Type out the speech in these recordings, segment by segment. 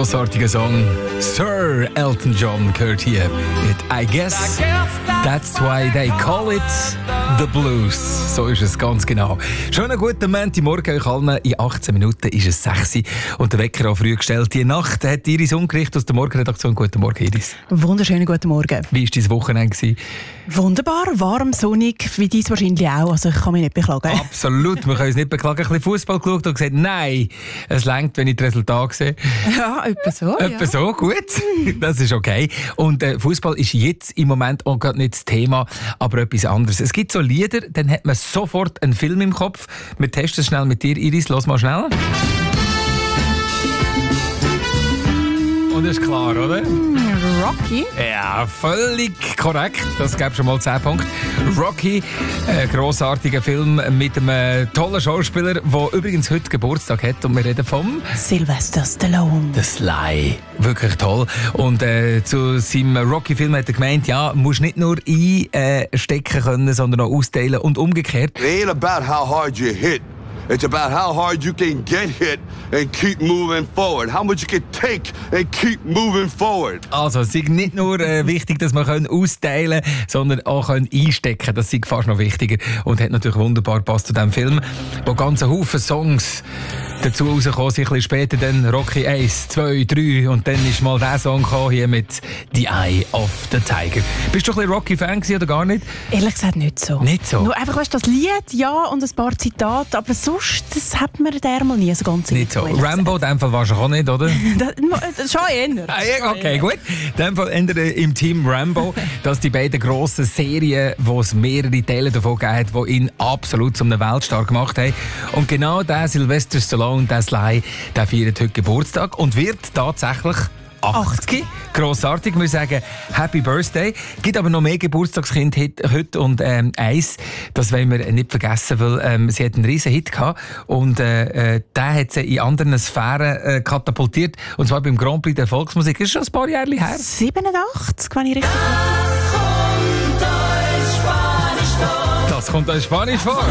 grossartiger Song. Sir Elton John gehört hier mit I Guess That's Why They Call It The Blues. So ist es ganz genau. Schönen guten Montagmorgen euch allen. In 18 Minuten ist es 6 Uhr und der Wecker auch früh gestellt. Die Nacht hat Iris umgerichtet aus der Morgenredaktion. Guten Morgen, Iris. Wunderschönen guten Morgen. Wie war dein Wochenende? Wunderbar, warm, sonnig, wie dies wahrscheinlich auch. Also ich kann mich nicht beklagen. Absolut, wir können uns nicht beklagen. Ein bisschen Fußball geschaut und gesagt, nein, es reicht, wenn ich das Resultat sehe. Ja, etwa so. Etwa so, gut. Das ist okay. Und Fußball ist jetzt im Moment auch gerade nicht das Thema, aber etwas anderes. Es gibt so Lieder, dann hat man sofort einen Film im Kopf. Wir testen es schnell mit dir, Iris. Los mal schnell. Und das ist klar, oder? Rocky? Ja, völlig korrekt. Das gäbe schon mal 10 Punkte. Rocky, ein grossartiger Film mit einem tollen Schauspieler, der übrigens heute Geburtstag hat. Und wir reden vom Sylvester Stallone. The Sly. Wirklich toll. Und zu seinem Rocky-Film hat er gemeint, ja, musst nicht nur einstecken können, sondern auch austeilen und umgekehrt. It ain't about how hard you hit. It's about how hard you can get hit and keep moving forward. How much you can take and keep moving forward. Also, es ist nicht nur wichtig, dass man austeilen kann, sondern auch einstecken können. Das ist fast noch wichtiger. Und hat natürlich wunderbar gepasst zu diesem Film, wo ganze Haufen Songs dazu rausgekommen sind. Ein bisschen später dann Rocky 1, 2, 3 und dann ist mal der Song gekommen, hier mit «The Eye of the Tiger». Bist du ein bisschen Rocky-Fan oder gar nicht? Ehrlich gesagt nicht so. Nicht so? Nur einfach, weißt du, das Lied, ja, und ein paar Zitate, aber sonst, das hat mir der mal nie so ganz nicht so. Rambo, in dem Fall warst du auch nicht, oder? Das schon eher. Okay, gut. In dem Fall im Team Rambo, dass die beiden grossen Serien, wo es mehrere Teile davon gegeben hat, die ihn absolut zum Weltstar gemacht haben. Und genau der Sylvester Stallone, der Sly, der feiert heute Geburtstag und wird tatsächlich 80. Grossartig, wir sagen Happy Birthday. Gibt aber noch mehr Geburtstagskinder heute und eins, das wollen wir nicht vergessen, weil sie hat einen riesen Hit gehabt und der hat sie in anderen Sphären katapultiert, und zwar beim Grand Prix der Volksmusik. Das ist schon ein paar Jahre her. 87, wenn ich richtig Das kommt als Spanisch vor.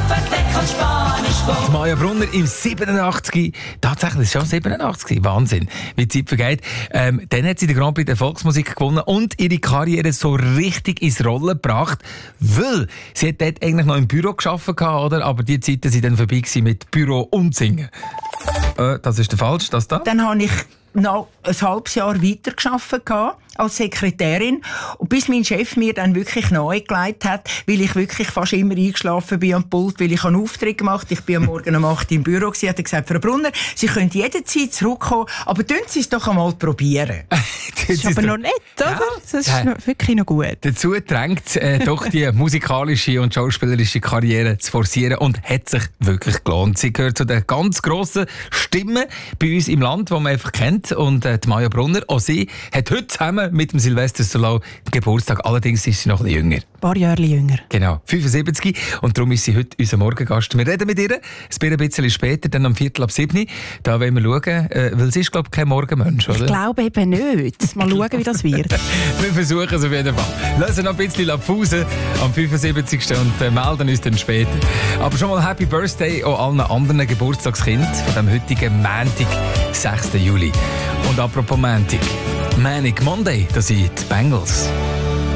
Die Maja Brunner im 87. Tatsächlich schon 87. Wahnsinn, wie die Zeit vergeht. Dann hat sie den Grand Prix der Volksmusik gewonnen und ihre Karriere so richtig ins Rollen gebracht, weil sie hat dort eigentlich noch im Büro gearbeitet, oder? Aber die Zeiten sind dann vorbei mit Büro und Singen. Das ist der falsch, das da? Dann habe ich noch ein halbes Jahr weiter gearbeitet als Sekretärin. Und bis mein Chef mir dann wirklich nahegelegt hat, weil ich wirklich fast immer eingeschlafen bin am Pult, weil ich einen Auftritt gemacht habe. Ich bin am Morgen um 8 Uhr im Büro gewesen, hat er gesagt, Frau Brunner, Sie können jederzeit zurückkommen, aber tun Sie es doch einmal probieren. Das ist aber noch nicht, oder? Ja. Das ist wirklich noch gut. Dazu drängt doch die musikalische und schauspielerische Karriere zu forcieren und hat sich wirklich gelohnt. Sie gehört zu den ganz grossen Stimmen bei uns im Land, die man einfach kennt. Und die Maja Brunner, auch sie, hat heute zusammen mit dem Sylvester Stallone Geburtstag. Allerdings ist sie noch ein bisschen jünger. Ein paar Jahre jünger. Genau, 75. Und darum ist sie heute unser Morgengast. Wir reden mit ihr ein bisschen später, dann um 6:45. Da wollen wir schauen, weil sie ist, glaube ich, kein Morgenmensch, oder? Ich glaube eben nicht. Mal schauen, wie das wird. Wir versuchen es auf jeden Fall. Lassen noch ein bisschen Pause am 75. und melden uns dann später. Aber schon mal Happy Birthday an allen anderen Geburtstagskindern von dem heutigen Montag, 6. Juli. Und apropos Montag, Manic Monday, das sind die Bengals.